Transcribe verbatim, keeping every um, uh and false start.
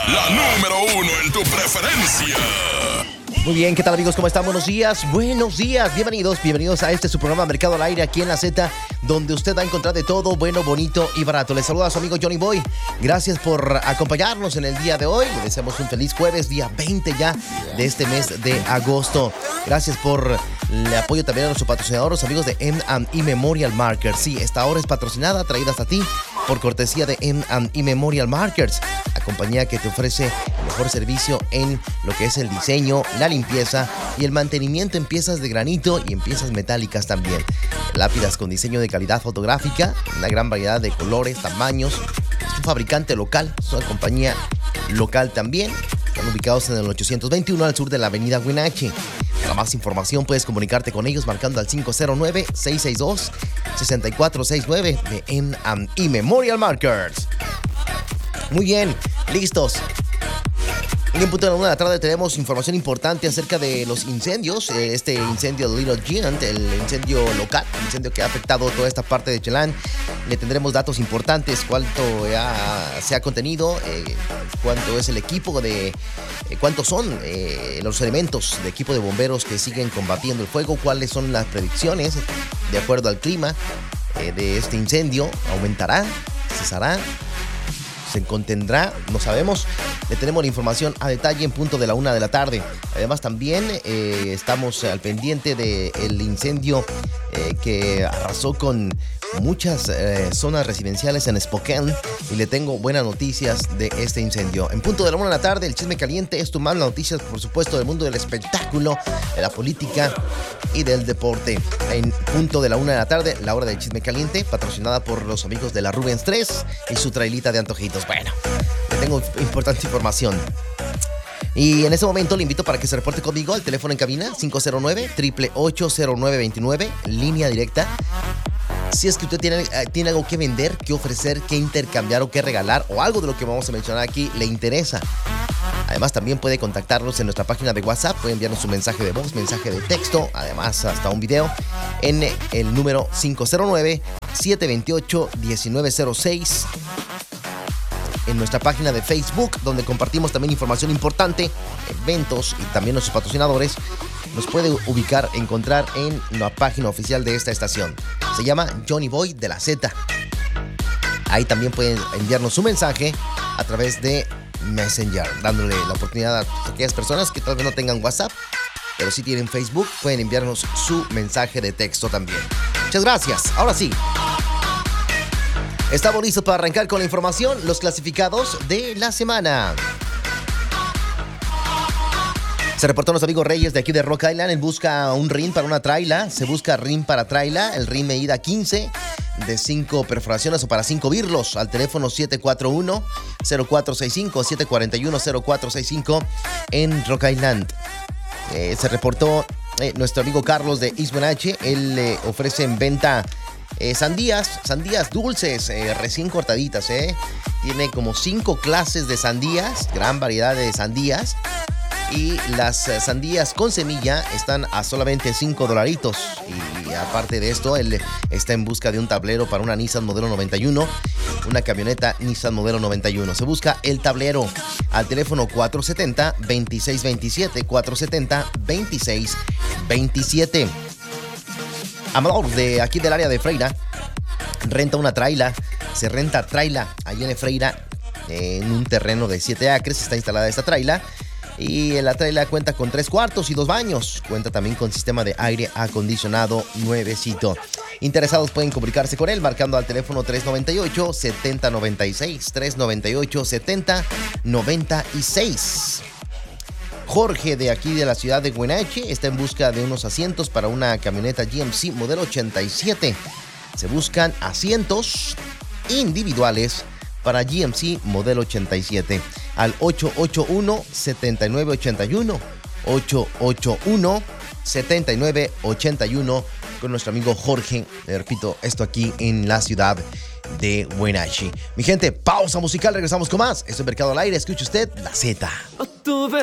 la número uno en tu preferencia. Muy bien, ¿qué tal amigos? ¿Cómo están? Buenos días, buenos días, bienvenidos, bienvenidos a este su programa Mercado al Aire aquí en La Z, donde usted va a encontrar de todo bueno, bonito y barato. Les saluda a su amigo Johnny Boy. Gracias por acompañarnos en el día de hoy. Les deseamos un feliz jueves, día veinte ya de este mes de agosto. Gracias por el apoyo también a nuestros patrocinadores, amigos de M and E Memorial Markers. Sí, esta hora es patrocinada, traída hasta ti por cortesía de M and E Memorial Markers, la compañía que te ofrece el mejor servicio en lo que es el diseño, la limpieza y el mantenimiento en piezas de granito y en piezas metálicas también. Lápidas con diseño de calidad fotográfica, una gran variedad de colores, tamaños. Es un fabricante local, es una compañía local también. Están ubicados en el ochocientos veintiuno al sur de la avenida Wenatchee. Para más información puedes comunicarte con ellos marcando al cinco cero nueve, seis seis dos, seis cuatro seis nueve de M and E Memorial Markers. Muy bien, listos. En un punto de la una de la tarde tenemos información importante acerca de los incendios. Este incendio de Little Giant, el incendio local, el incendio que ha afectado toda esta parte de Chelan. Le tendremos datos importantes, cuánto ha, se ha contenido, eh, cuánto es el equipo de, eh, cuántos son eh, los elementos de equipo de bomberos que siguen combatiendo el fuego, cuáles son las predicciones de acuerdo al clima eh, de este incendio. ¿Aumentará? ¿Cesará? ¿Se contendrá? No sabemos. Le tenemos la información a detalle en punto de la una de la tarde. Además también eh, estamos al pendiente del incendio eh, que arrasó con muchas eh, zonas residenciales en Spokane, y le tengo buenas noticias de este incendio. En punto de la una de la tarde, el chisme caliente es tu más noticias, por supuesto, del mundo del espectáculo, de la política y del deporte. En punto de la una de la tarde, la hora del chisme caliente, patrocinada por los amigos de la Rubens tres y su trailita de antojitos. Bueno, le tengo importante información. Y en este momento le invito para que se reporte conmigo al teléfono en cabina cinco cero nueve, ocho ocho cero nueve dos nueve, línea directa. Si es que usted tiene, tiene algo que vender, que ofrecer, que intercambiar o que regalar, o algo de lo que vamos a mencionar aquí le interesa. Además, también puede contactarnos en nuestra página de WhatsApp, puede enviarnos un mensaje de voz, mensaje de texto, además hasta un video en el número cinco cero nueve, siete dos ocho, uno nueve cero seis. En nuestra página de Facebook, donde compartimos también información importante, eventos y también nuestros patrocinadores. Nos puede ubicar, encontrar en la página oficial de esta estación. Se llama Johnny Boy de la Z. Ahí también pueden enviarnos su mensaje a través de Messenger, dándole la oportunidad a aquellas personas que tal vez no tengan WhatsApp, pero sí tienen Facebook, pueden enviarnos su mensaje de texto también. Muchas gracias. Ahora sí, estamos listos para arrancar con la información, los clasificados de la semana. Se reportó nuestro amigo Reyes de aquí de Rock Island. Él busca un rim para una traila. Se busca rim para traila. El rim medida quince de cinco perforaciones o para cinco birlos. Al teléfono siete cuatro uno, cero cuatro seis cinco, siete cuatro uno, cero cuatro seis cinco en Rock Island. Eh, se reportó eh, nuestro amigo Carlos de East Wenatchee. Él eh, ofrece en venta eh, sandías, sandías dulces, eh, recién cortaditas. Eh. Tiene como cinco clases de sandías, gran variedad de sandías. Y las sandías con semilla están a solamente cinco dolaritos. Y aparte de esto, él está en busca de un tablero para una Nissan modelo noventa y uno, una camioneta Nissan modelo noventa y uno. Se busca el tablero al teléfono cuatro siete cero, dos seis dos siete, cuatro siete cero, dos seis dos siete. Amador, de aquí del área de Freira, renta una traila. Se renta traila ahí en Freira, en un terreno de siete acres. Está instalada esta traila. Y la traila cuenta con tres cuartos y dos baños. Cuenta también con sistema de aire acondicionado nuevecito. Interesados pueden comunicarse con él marcando al teléfono tres nueve ocho, siete cero nueve seis, tres nueve ocho, siete cero nueve seis. Jorge, de aquí de la ciudad de Wenatchee, está en busca de unos asientos para una camioneta G M C modelo ochenta y siete. Se buscan asientos individuales para G M C modelo ochenta y siete al ocho ocho uno, siete nueve ocho uno, ocho ocho uno, siete nueve ocho uno con nuestro amigo Jorge. Le repito, esto aquí en la ciudad de Wenatchee. Mi gente, pausa musical, regresamos con más. Esto es Mercado al Aire, escuche usted La Z.